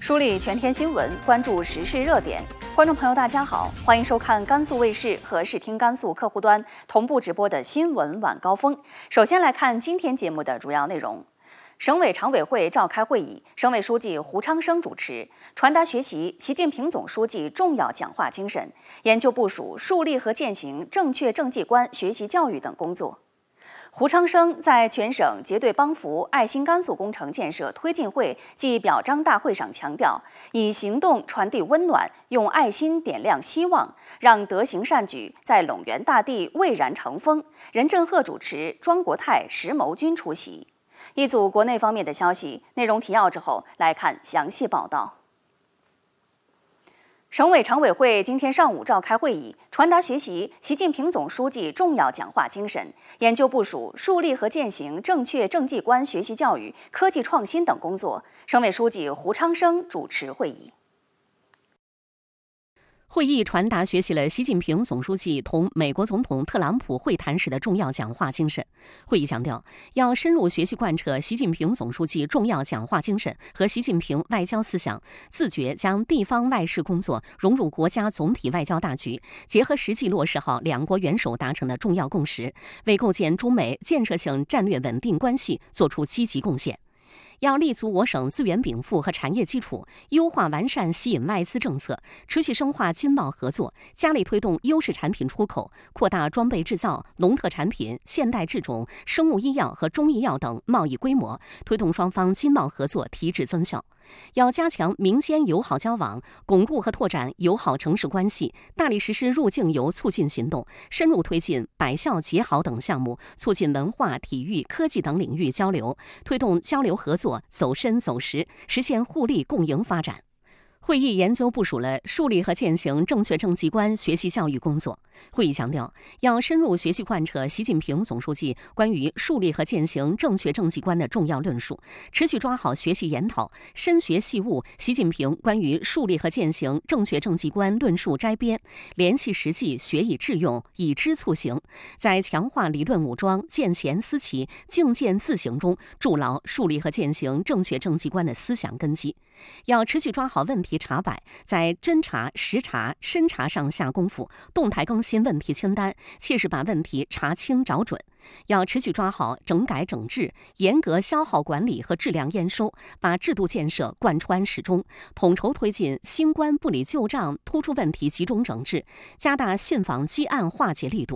梳理全天新闻，关注时事热点。观众朋友，大家好，欢迎收看甘肃卫视和视听甘肃客户端同步直播的新闻晚高峰。首先来看今天节目的主要内容。省委常委会召开会议，省委书记胡昌生主持，传达学习习近平总书记重要讲话精神，研究部署树立和践行正确政绩观学习教育等工作。胡昌生在全省结对帮扶爱心甘肃工程建设推进会暨表彰大会上强调，以行动传递温暖，用爱心点亮希望，让德行善举在陇源大地蔚然成风。任正鹤主持，庄国泰、石谋军出席。一组国内方面的消息，内容提要之后来看详细报道。省委常委会今天上午召开会议，传达学习习近平总书记重要讲话精神，研究部署树立和践行正确政绩观学习教育、科技创新等工作。省委书记胡昌生主持会议。 会议传达学习了习近平总书记同美国总统特朗普会谈时的重要讲话精神。会议强调，要深入学习贯彻习近平总书记重要讲话精神和习近平外交思想，自觉将地方外事工作融入国家总体外交大局，结合实际落实好两国元首达成的重要共识，为构建中美建设性战略稳定关系作出积极贡献。要立足我省资源禀赋和产业基础，优化完善吸引外资政策，持续深化经贸合作，加力推动优势产品出口，扩大装备制造、农特产品、现代制种、生物医药和中医药等贸易规模，推动双方经贸合作提质增效。要加强民间友好交往，巩固和拓展友好城市关系，大力实施入境游促进行动，深入推进百校结好等项目，促进文化、体育、科技等领域交流，推动交流合作走深走实，实现互利共赢发展。会议研究部署了树立和践行正确政绩观学习教育工作。会议强调，要深入学习贯彻习近平总书记关于树立和践行正确政绩观的重要论述，持续抓好学习研讨，深学细悟习近平关于树立和践行正确政绩观论述摘编，联系实际，学以致用，以知促行，在强化理论武装、见贤思齐、境见自行中筑牢树立和践行正确政绩观的思想根基。要持续抓好问题查摆，在侦查、实查、深查上下功夫，动态更新问题清单，切实把问题查清找准。要持续抓好整改整治，严格消耗管理和质量验收，把制度建设贯穿始终，统筹推进新官不理旧账突出问题集中整治，加大信访积案化解力度，